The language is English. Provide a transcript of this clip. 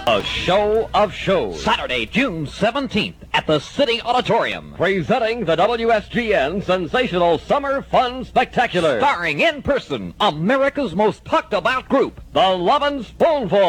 A show of shows. Saturday, June 17th at the City Auditorium. Presenting the WSGN Sensational Summer Fun Spectacular. Starring in person, America's most talked about group, The Lovin' Spoonful.